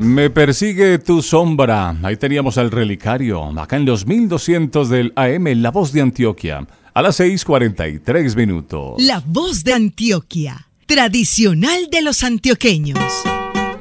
Me persigue tu sombra. Ahí teníamos al relicario, acá en los 1200 del AM, La Voz de Antioquia, a las 6:43 minutos. La Voz de Antioquia, tradicional de los antioqueños.